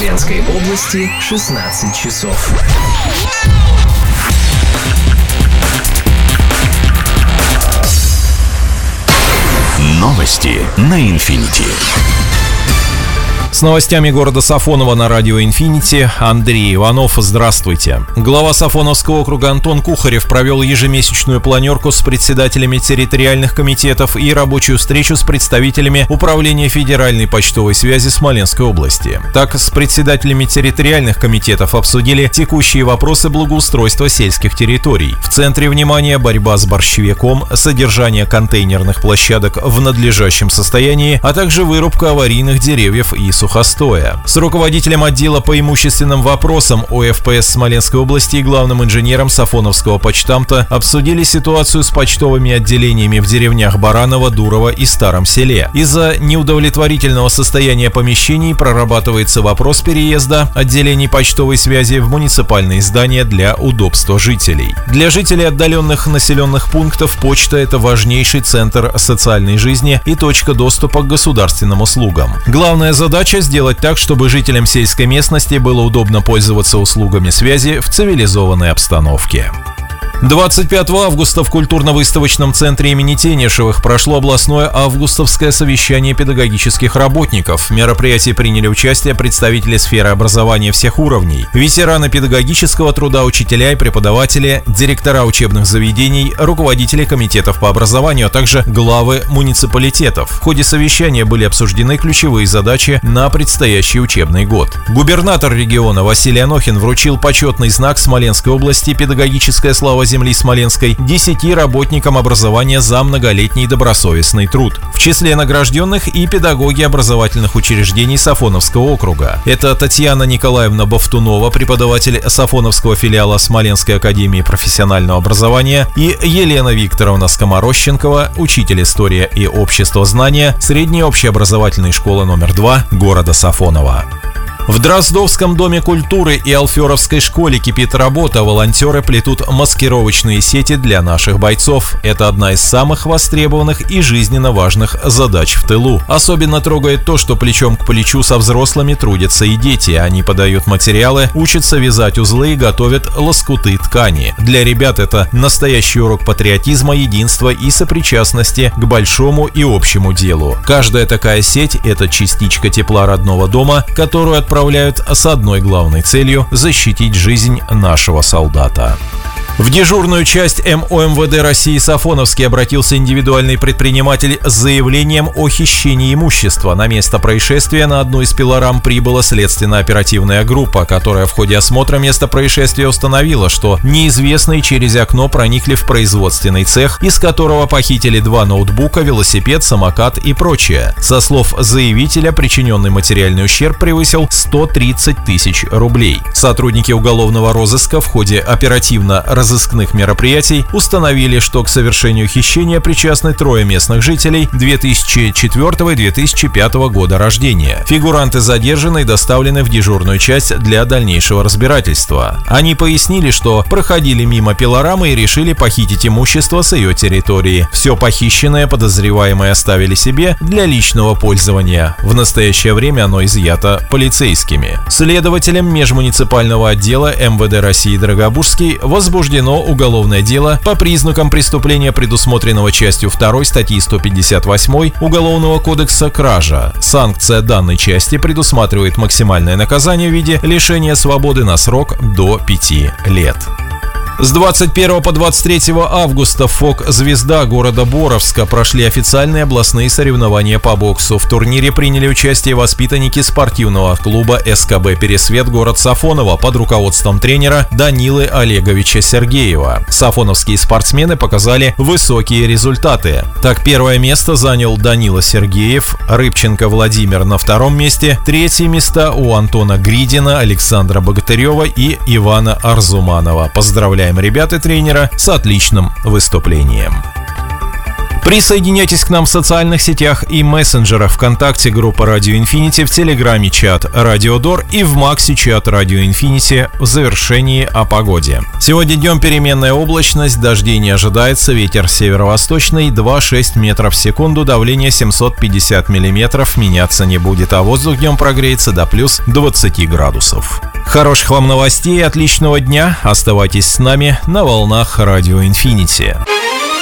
Смоленской области 16 часов. Новости на Инфинити. С новостями города Сафоново на радио «Инфинити» Андрей Иванов. Здравствуйте. Глава Сафоновского округа Антон Кухарев провел ежемесячную планерку с председателями территориальных комитетов и рабочую встречу с представителями Управления федеральной почтовой связи Смоленской области. Так, с председателями территориальных комитетов обсудили текущие вопросы благоустройства сельских территорий. В центре внимания борьба с борщевиком, содержание контейнерных площадок в надлежащем состоянии, а также вырубка аварийных деревьев и сухостоя. С руководителем отдела по имущественным вопросам ОФПС Смоленской области и главным инженером Сафоновского почтамта обсудили ситуацию с почтовыми отделениями в деревнях Бараново, Дурово и Старом Селе. Из-за неудовлетворительного состояния помещений прорабатывается вопрос переезда отделений почтовой связи в муниципальные здания для удобства жителей. Для жителей отдаленных населенных пунктов почта – это важнейший центр социальной жизни и точка доступа к государственным услугам. Главная задача – сделать так, чтобы жителям сельской местности было удобно пользоваться услугами связи в цивилизованной обстановке. 25 августа в культурно-выставочном центре имени Тенишевых прошло областное августовское совещание педагогических работников. В мероприятии приняли участие представители сферы образования всех уровней, ветераны педагогического труда, учителя и преподаватели, директора учебных заведений, руководители комитетов по образованию, а также главы муниципалитетов. В ходе совещания были обсуждены ключевые задачи на предстоящий учебный год. Губернатор региона Василий Анохин вручил почетный знак Смоленской области «Педагогическая слава земли Смоленской» 10 работникам образования за многолетний добросовестный труд. В числе награжденных и педагоги образовательных учреждений Сафоновского округа. Это Татьяна Николаевна Бовтунова, преподаватель Сафоновского филиала Смоленской академии профессионального образования, и Елена Викторовна Скоморощенкова, учитель истории и обществознания Средней общеобразовательной школы номер 2 города Сафонова. В Дроздовском доме культуры и Алферовской школе кипит работа. Волонтеры плетут маскировочные сети для наших бойцов. Это одна из самых востребованных и жизненно важных задач в тылу. Особенно трогает то, что плечом к плечу со взрослыми трудятся и дети. Они подают материалы, учатся вязать узлы и готовят лоскуты ткани. Для ребят это настоящий урок патриотизма, единства и сопричастности к большому и общему делу. Каждая такая сеть – это частичка тепла родного дома, которую отправляют с одной главной целью – защитить жизнь нашего солдата. В дежурную часть МОМВД России Сафоновский обратился индивидуальный предприниматель с заявлением о хищении имущества. На место происшествия на одну из пилорам прибыла следственно-оперативная группа, которая в ходе осмотра места происшествия установила, что неизвестные через окно проникли в производственный цех, из которого похитили 2 ноутбука, велосипед, самокат и прочее. Со слов заявителя, причиненный материальный ущерб превысил 130 тысяч рублей. Сотрудники уголовного розыска в ходе оперативно-розыскных мероприятий установили, что к совершению хищения причастны 3 местных жителей 2004 и 2005 года рождения. Фигуранты задержаны и доставлены в дежурную часть для дальнейшего разбирательства. Они пояснили, что проходили мимо пилорамы и решили похитить имущество с ее территории. Все похищенное подозреваемые оставили себе для личного пользования. В настоящее время оно изъято полицейскими. Следователем межмуниципального отдела МВД России Драгобужский возбуждено уголовное дело по признакам преступления, предусмотренного частью 2 статьи 158 Уголовного кодекса «Кража». Санкция данной части предусматривает максимальное наказание в виде лишения свободы на срок до 5 лет. С 21 по 23 августа в ФОК «Звезда» города Боровска прошли официальные областные соревнования по боксу. В турнире приняли участие воспитанники спортивного клуба СКБ «Пересвет» город Сафоново под руководством тренера Данилы Олеговича Сергеева. Сафоновские спортсмены показали высокие результаты. Так, 1 место занял Данила Сергеев, Рыбченко Владимир на 2-м месте, 3-е места у Антона Гридина, Александра Богатырева и Ивана Арзуманова. Поздравляем ребят и тренера с отличным выступлением. Присоединяйтесь к нам в социальных сетях и мессенджерах: ВКонтакте группа Radio Infinity, в Телеграме чат Radio Door и в Максе чат Radio Infinity в завершении о погоде. Сегодня днем переменная облачность, дождей не ожидается, ветер северо-восточный 2,6 метров в секунду, давление 750 миллиметров, меняться не будет, а воздух днем прогреется до плюс 20 градусов. Хороших вам новостей, отличного дня, оставайтесь с нами на волнах Radio Infinity.